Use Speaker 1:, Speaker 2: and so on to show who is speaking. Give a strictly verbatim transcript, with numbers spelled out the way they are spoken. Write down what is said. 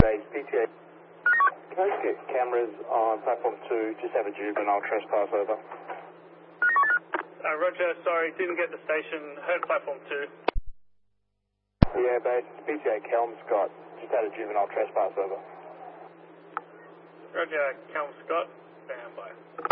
Speaker 1: base, P T A. Can I just get cameras on platform two? Just have a juvenile trespass over.
Speaker 2: Uh, Roger, sorry, didn't get the station. Heard platform two.
Speaker 1: Yeah, base, P T A Kelmscott. Just had a juvenile trespass over.
Speaker 2: Roger, Cal Scott, stand by.